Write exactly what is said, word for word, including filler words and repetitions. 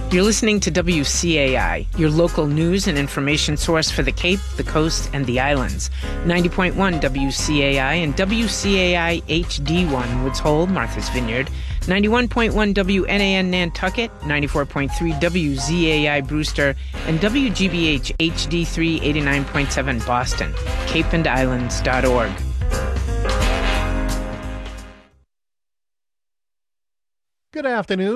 You're listening to W C A I, your local news and information source for the Cape, the Coast, and the Islands. ninety point one W C A I and W C A I H D one Woods Hole, Martha's Vineyard. ninety-one point one W N A N Nantucket, ninety-four point three W Z A I Brewster, and W G B H H D three eighty-nine point seven Boston. cape and islands dot org. Good afternoon.